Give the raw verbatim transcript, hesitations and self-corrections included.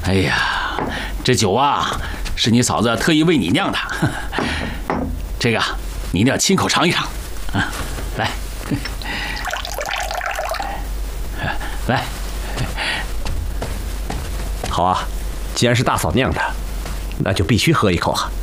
哎呀，这酒啊，是你嫂子特意为你酿的，这个你一定要亲口尝一尝。啊，来，来， 好啊，既然是大嫂酿的，那就必须喝一口啊。